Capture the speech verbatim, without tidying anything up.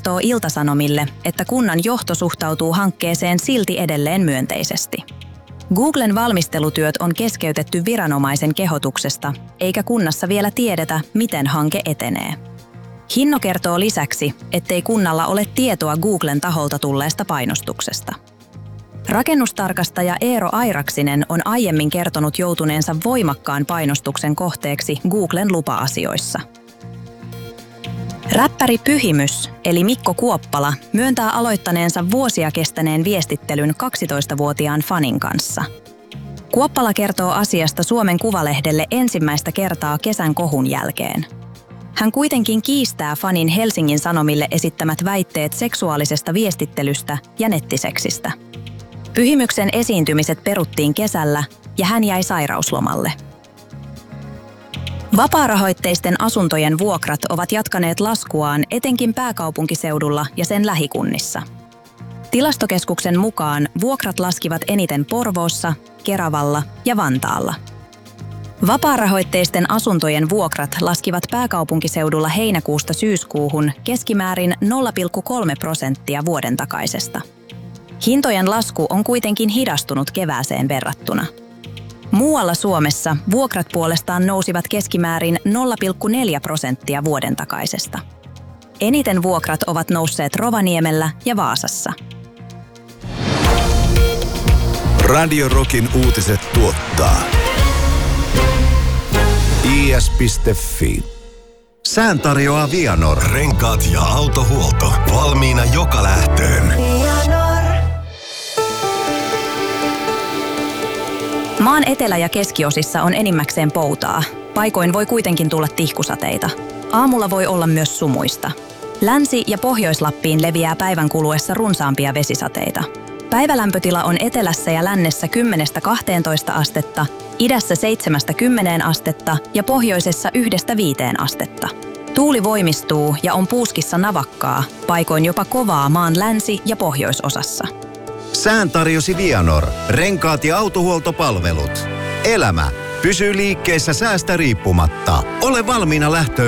kertoo Ilta-Sanomille, että kunnan johto suhtautuu hankkeeseen silti edelleen myönteisesti. Googlen valmistelutyöt on keskeytetty viranomaisen kehotuksesta, eikä kunnassa vielä tiedetä, miten hanke etenee. Hinno kertoo lisäksi, ettei kunnalla ole tietoa Googlen taholta tulleesta painostuksesta. Rakennustarkastaja Eero Airaksinen on aiemmin kertonut joutuneensa voimakkaan painostuksen kohteeksi Googlen lupa-asioissa. Räppäri Pyhimys, eli Mikko Kuoppala, myöntää aloittaneensa vuosia kestäneen viestittelyn kaksitoistavuotiaan fanin kanssa. Kuoppala kertoo asiasta Suomen Kuvalehdelle ensimmäistä kertaa kesän kohun jälkeen. Hän kuitenkin kiistää fanin Helsingin Sanomille esittämät väitteet seksuaalisesta viestittelystä ja nettiseksistä. Pyhimyksen esiintymiset peruttiin kesällä ja hän jäi sairauslomalle. Vapaarahoitteisten asuntojen vuokrat ovat jatkaneet laskuaan etenkin pääkaupunkiseudulla ja sen lähikunnissa. Tilastokeskuksen mukaan vuokrat laskivat eniten Porvoossa, Keravalla ja Vantaalla. Vapaarahoitteisten asuntojen vuokrat laskivat pääkaupunkiseudulla heinäkuusta syyskuuhun keskimäärin nolla pilkku kolme prosenttia vuoden takaisesta. Hintojen lasku on kuitenkin hidastunut kevääseen verrattuna. Muualla Suomessa vuokrat puolestaan nousivat keskimäärin nolla pilkku neljä prosenttia vuoden takaisesta. Eniten vuokrat ovat nousseet Rovaniemellä ja Vaasassa. Radio Rockin uutiset tuottaa i s piste f i. Sään tarjoaa Vianor. Renkaat ja autohuolto. Valmiina joka lähtöön. Maan etelä- ja keskiosissa on enimmäkseen poutaa. Paikoin voi kuitenkin tulla tihkusateita. Aamulla voi olla myös sumuista. Länsi- ja Pohjois-Lappiin leviää päivän kuluessa runsaampia vesisateita. Päivälämpötila on etelässä ja lännessä kymmenestä kahteentoista astetta, idässä seitsemästä kymmeneen astetta ja pohjoisessa yhdestä viiteen astetta. Tuuli voimistuu ja on puuskissa navakkaa, paikoin jopa kovaa maan länsi- ja pohjoisosassa. Sään tarjosi Vianor. Renkaat ja autohuoltopalvelut. Elämä pysyy liikkeessä säästä riippumatta. Ole valmiina lähtöön